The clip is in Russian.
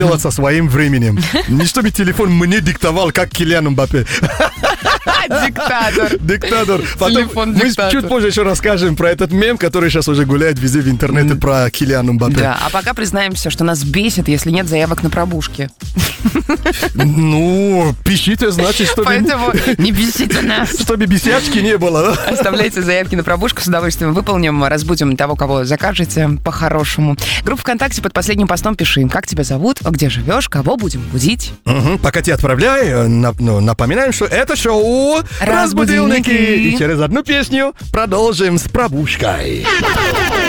делать со своим временем. Не чтобы телефон мне диктовал, как Килиан Мбаппе. Диктатор. Потом мы чуть позже еще расскажем про этот мем, который сейчас уже гуляет везде в интернете про Килиана Мбаппе. Да, а пока признаемся, что нас бесит, если нет заявок на пробушки. Ну, пишите, значит, чтобы... Поэтому не бесите нас. Чтобы бесячки не было. Оставляйте заявки на пробушку, с удовольствием выполним, разбудим того, кого закажете, по-хорошему. Группа ВКонтакте под последним постом пиши, как тебя зовут, где живешь, кого будем будить. Пока тебя отправляй, напоминаем, что это шоу «Разбудилники». И через одну песню продолжим с пробушкой.